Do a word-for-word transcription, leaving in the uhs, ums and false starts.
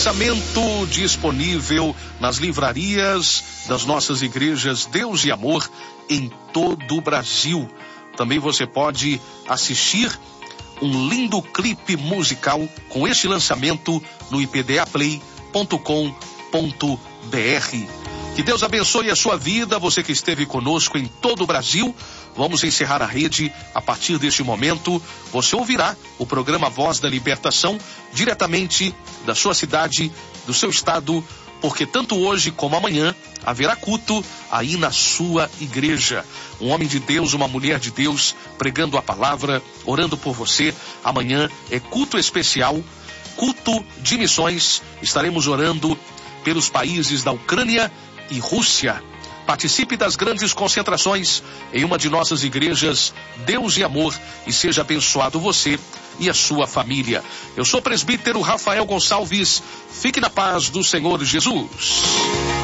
lançamento disponível nas livrarias das nossas igrejas Deus e Amor em todo o Brasil. Também você pode assistir um lindo clipe musical com este lançamento no i p d a play ponto com ponto b r. Que Deus abençoe a sua vida, você que esteve conosco em todo o Brasil. Vamos encerrar a rede. A partir deste momento, você ouvirá o programa Voz da Libertação diretamente da sua cidade, do seu estado, porque tanto hoje como amanhã haverá culto aí na sua igreja. Um homem de Deus, uma mulher de Deus, pregando a palavra, orando por você. Amanhã é culto especial, culto de missões. Estaremos orando pelos países da Ucrânia e Rússia. Participe das grandes concentrações em uma de nossas igrejas Deus e Amor e seja abençoado você e a sua família. Eu sou o presbítero Rafael Gonçalves. Fique na paz do Senhor Jesus.